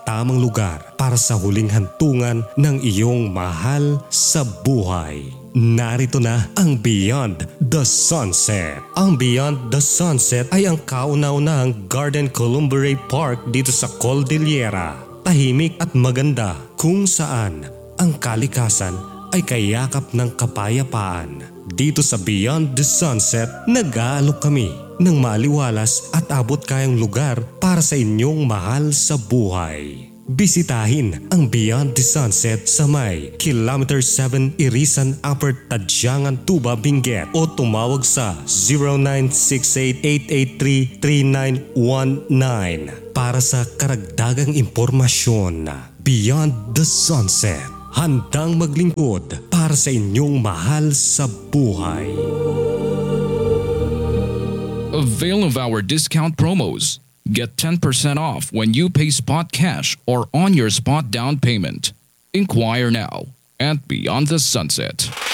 tamang lugar para sa huling hantungan ng iyong mahal sa buhay. Narito na ang Beyond the Sunset. Ang Beyond the Sunset ay ang kauna-unahang Garden Columbare Park dito sa Cordillera. Tahimik at maganda kung saan ang kalikasan ay kayakap ng kapayapaan. Dito sa Beyond the Sunset, nag-aalok kami ng maliwalas at abot kayang lugar para sa inyong mahal sa buhay. Bisitahin ang Beyond the Sunset sa may Kilometer 7 Irisan Upper Tadyangan, Tuba, Benguet o tumawag sa 0968-883-3919 para sa karagdagang impormasyon. Beyond the Sunset, handang maglingkod para sa inyong mahal sa buhay. Avail of our discount promos. Get 10% off when you pay spot cash or on your spot down payment. Inquire now at Beyond the Sunset.